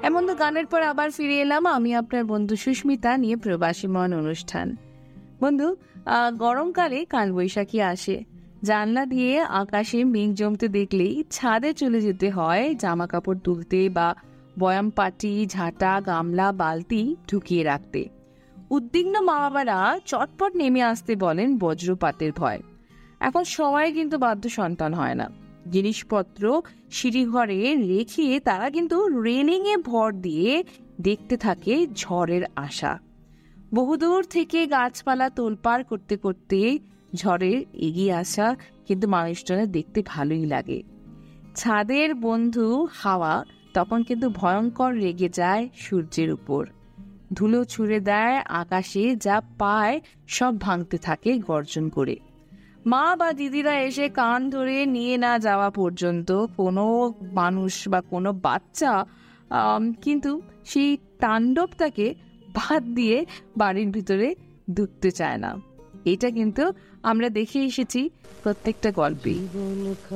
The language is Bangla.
এমন তো গানের পর আবার ফিরে এলাম আমি আপনার বন্ধু সুস্মিতা নিয়ে প্রবাসী মন অনুষ্ঠান। বন্ধু, গরমকালে কালবৈশাখী আসে, জানলা দিয়ে আকাশে মেঘ জমতে দেখলেই ছাদে চলে যেতে হয় জামা কাপড় তুলতে বা বয়াম পাটি, ঝাঁটা, গামলা, বালতি ঢুকিয়ে রাখতে। উদ্বিগ্ন মা বাবারা চটপট নেমে আসতে বলেন বজ্রপাতের ভয়। এখন সবাই কিন্তু বাধ্য সন্তান হয় না। জিনিসপত্র সিঁড়িঘরে রেখে তারা কিন্তু রেলিংয়ে ভর দিয়ে দেখতে থাকে ঝড়ের আশা। বহুদূর থেকে গাছপালা তোলপাড় করতে করতে ঝড়ের এগিয়ে আসা কিন্তু মানুষজনের দেখতে ভালোই লাগে। ছাদের বন্ধু হাওয়া তখন কিন্তু ভয়ঙ্কর রেগে যায় সূর্যের উপর, ধুলো ছুঁড়ে দেয় আকাশে, যা পায় সব ভাঙতে থাকে গর্জন করে। মা বা দিদিরা এসে কান ধরে নিয়ে না যাওয়া পর্যন্ত কোনো মানুষ বা কোনো বাচ্চা কিন্তু সেই তাণ্ডবটাকে বাদ দিয়ে বাড়ির ভিতরে ঢুকতে চায় না। এটা কিন্তু আমরা দেখে এসেছি প্রত্যেকটা গল্পেই।